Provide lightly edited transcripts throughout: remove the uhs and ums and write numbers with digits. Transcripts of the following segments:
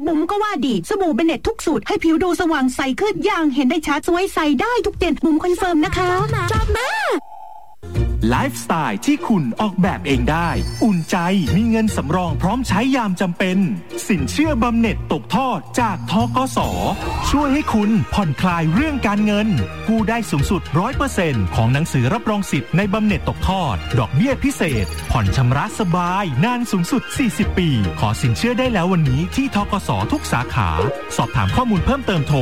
บุ๋มก็ว่าดีสบู่เบเน็ตทุกสูตรให้ผิวดูสว่างใสขึ้นอย่างเห็นได้ชัดสวยใสได้ทุกเดือนบุ๋มคอนเฟิร์มนะคะชอบมากไลฟ์สไตล์ที่คุณออกแบบเองได้อุ่นใจมีเงินสำรองพร้อมใช้ยามจำเป็นสินเชื่อบำเหน็จตกทอดจากธกส.ช่วยให้คุณผ่อนคลายเรื่องการเงินกู้ได้สูงสุด 100% ของหนังสือรับรองสิทธิ์ในบำเหน็จตกทอดดอกเบี้ยพิเศษผ่อนชำระสบายนานสูงสุด40ปีขอสินเชื่อได้แล้ววันนี้ที่ธกส.ทุกสาขาสอบถามข้อมูลเพิ่มเติมโทร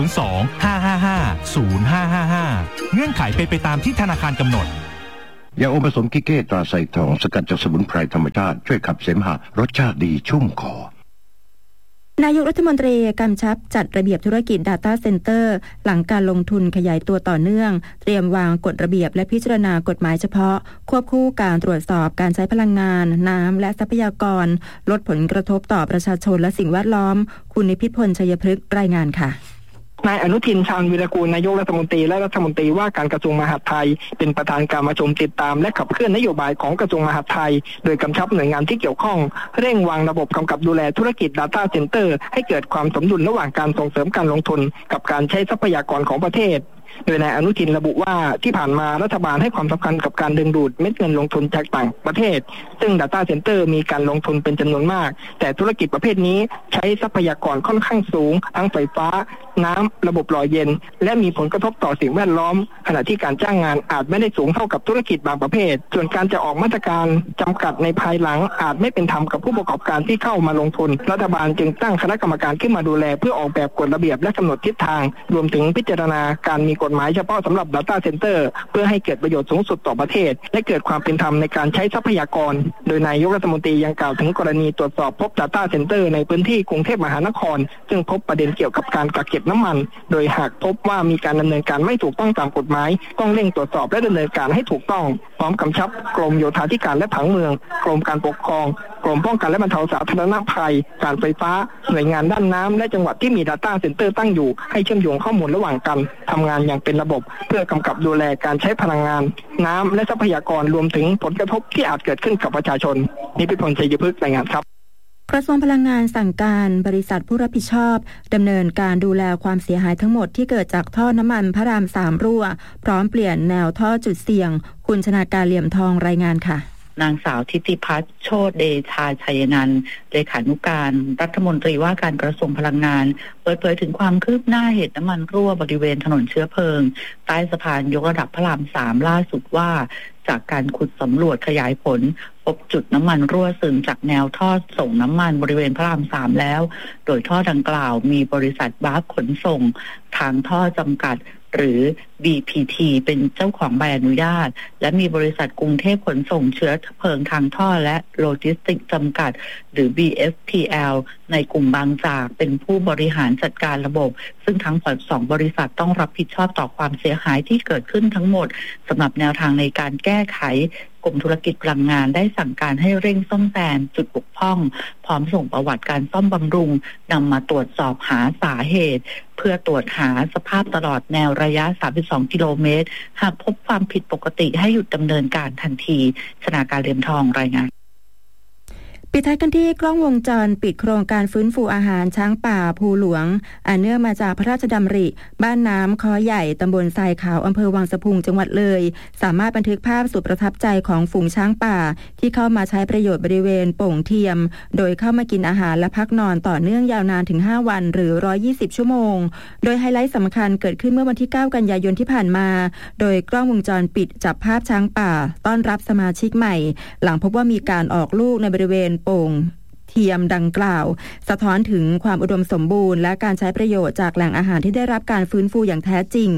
02-555-0555เงื่อนไขเป็นไปตามที่ธนาคารกำหนดยาอมผสมกิเก้ตราไซทองสกัดจากสมุนไพรธรรมชาติช่วยขับเสมหะรสชาติดีชุ่มคอนายกรัฐมนตรีกำชับจัดระเบียบธุรกิจ Data Center หลังการลงทุนขยายตัวต่อเนื่องเตรียมวางกฎระเบียบและพิจารณากฎหมายเฉพาะควบคู่การตรวจสอบการใช้พลังงานน้ำและทรัพยากรลดผลกระทบต่อประชาชนและสิ่งแวดล้อมคุณนิพิษพลชัยพฤกษ์รายงานค่ะนายอนุทินชาญวีรกูลนายกรัฐมนตรีและรัฐมนตรีว่าการกระทรวงมหาดไทยเป็นประธานการประชุมติดตามและขับเคลื่อนนโยบายของกระทรวงมหาดไทยโดยกำชับหน่วยงานที่เกี่ยวข้องเร่งวางระบบกำกับดูแลธุรกิจ Data Center ให้เกิดความสมดุลระหว่างการส่งเสริมการลงทุนกับการใช้ทรัพยากรของประเทศโดยนายอนุทินระบุว่าที่ผ่านมารัฐบาลให้ความสำคัญกับการดึงดูดเม็ดเงินลงทุนจากต่างประเทศซึ่ง Data Center มีการลงทุนเป็นจำนวนมากแต่ธุรกิจประเภทนี้ใช้ทรัพยากรค่อนข้างสูงทั้งไฟฟ้าน้ำระบบหล่อเย็นและมีผลกระทบต่อสิ่งแวดล้อมขณะที่การจ้างงานอาจไม่ได้สูงเท่ากับธุรกิจบางประเภทส่วนการจะออกมาตรการจำกัดในภายหลังอาจไม่เป็นธรรมกับผู้ประกอบการที่เข้ามาลงทุนรัฐบาลจึงตั้งคณะกรรมการขึ้นมาดูแลเพื่อออกแบบกฎระเบียบและกำหนดทิศทางรวมถึงพิจารณาการมีกฎหมายเฉพาะสำหรับ Data Center เพื่อให้เกิดประโยชน์สูงสุดต่อประเทศและเกิดความเป็นธรรมในการใช้ทรัพยากรโดยนายกรัฐมนตรียังกล่าวถึงกรณีตรวจสอบพบ Data Center ในพื้นที่กรุงเทพมหานครซึ่งพบประเด็นเกี่ยวกับการกักเก็บน้ำมันโดยหากพบว่ามีการดำเนินการไม่ถูกต้องตามกฎหมายต้องเร่งตรวจสอบและดำเนินการให้ถูกต้องพร้อมกำชับกรมโยธาธิการและผังเมืองกรมการปกครองกรมป้องกันและบรรเทาสาธารณภัยการไฟฟ้าหน่วยงานด้านน้ำและจังหวัดที่มี Data Center ตั้งอยู่ให้เชื่อมโยงข้อมูลระหว่างกันทำงานอย่างเป็นระบบเพื่อกำกับดูแลการใช้พลังงานน้ำและทรัพยากรรวมถึงผลกระทบที่อาจเกิดขึ้นกับประชาชนนิพิษพลชัยพฤกษ์รายงานครับกระทรวงพลังงานสั่งการบริษัทผู้รับผิดชอบดำเนินการดูแลความเสียหายทั้งหมดที่เกิดจากท่อน้ำมันพระราม3รั่วพร้อมเปลี่ยนแนวท่อจุดเสี่ยงคุณชนาการเหลี่ยมทองรายงานค่ะนางสาวทิติพัฒน์โชติเดชาชัยนันท์เลขานุการรัฐมนตรีว่าการกระทรวงพลังงานเปิดเผยถึงความคืบหน้าเหตุน้ำมันรั่วบริเวณถนนเชื้อเพลิงใต้สะพานยกระดับพระราม3ล่าสุดว่าจากการขุดสำรวจขยายผลพบจุดน้ำมันรั่วซึมจากแนวท่อส่งน้ำมันบริเวณพระราม3แล้วโดยท่อดังกล่าวมีบริษัทบาร์ขนส่งทางท่อจำกัดหรือ BPT เป็นเจ้าของใบอนุญาตและมีบริษัทกรุงเทพขนส่งเชื้อเพลิงทางท่อและโลจิสติกส์จำกัดหรือ BFPL ในกลุ่มบางจากเป็นผู้บริหารจัดการระบบซึ่งทั้ง2บริษัทต้องรับผิดชอบต่อความเสียหายที่เกิดขึ้นทั้งหมดสำหรับแนวทางในการแก้ไขกรมธุรกิจพลังงานได้สั่งการให้เร่งซ่อมแซมจุดบกพร่องพร้อมส่งประวัติการซ่อมบำรุงนำมาตรวจสอบหาสาเหตุเพื่อตรวจหาสภาพตลอดแนวระยะ32กิโลเมตรหากพบความผิดปกติให้หยุดดำเนินการทันทีชนาการเหลี่ยมทองรายงานปิดท้ายกันที่กล้องวงจรปิดโครงการฟื้นฟูอาหารช้างป่าภูหลวงอันเนื่องมาจากพระราชดำริบ้านน้ำคอใหญ่ตำบลทรายขาวอำเภอวังสะพุงจังหวัดเลยสามารถบันทึกภาพสุดประทับใจของฝูงช้างป่าที่เข้ามาใช้ประโยชน์บริเวณโป่งเทียมโดยเข้ามากินอาหารและพักนอนต่อเนื่องยาวนานถึง5วันหรือ120ชั่วโมงโดยไฮไลท์สำคัญเกิดขึ้นเมื่อวันที่9กันยายนที่ผ่านมาโดยกล้องวงจรปิดจับภาพช้างป่าต้อนรับสมาชิกใหม่หลังพบว่ามีการออกลูกในบริเวณโป่งเทียมดังกล่าวสะท้อนถึงความอุดมสมบูรณ์และการใช้ประโยชน์จากแหล่งอาหารที่ได้รับการฟื้นฟูอย่างแท้จริง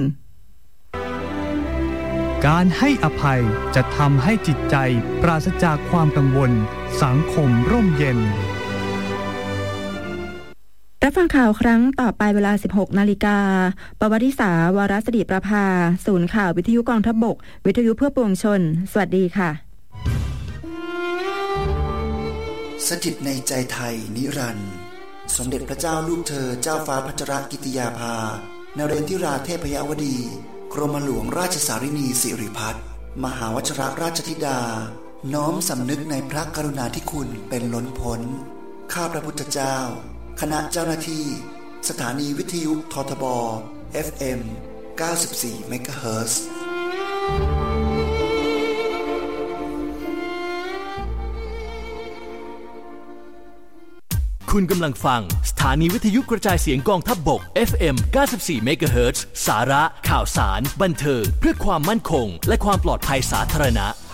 การให้อภัยจะทำให้จิตใจปราศจากความกังวลสังคมร่มเย็นรับฟังข่าวครั้งต่อไปเวลา 16 นาฬิกาปวริษาวรศิริประภาศูนย์ข่าววิทยุกองทัพบกวิทยุเพื่อปวงชนสวัสดีค่ะสถิตในใจไทยนิรันดร์สมเด็จพระเจ้าลูกเธอเจ้าฟ้าพัชรกิติยาภานเรนทิราเทพยวดีกรมหลวงราชสารินีสิริพัฒน์มหาวชิรราชธิดาน้อมสำนึกในพระกรุณาธิคุณเป็นล้นพ้นข้าพระพุทธเจ้าคณะเจ้าหน้าที่สถานีวิทยุททบ FM 94 เมกะเฮิรตซ์คุณกำลังฟังสถานีวิทยุกระจายเสียงกองทัพบก FM 94 เมกะเฮิรตซ์สาระข่าวสารบันเทิงเพื่อความมั่นคงและความปลอดภัยสาธารณะ